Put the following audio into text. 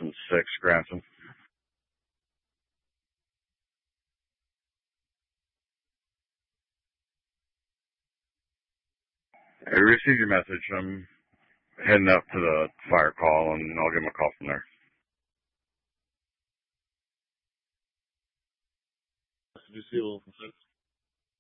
2006, Granson. I received your message. I'm heading up to the fire call, and I'll give him a call from there. Did you see a little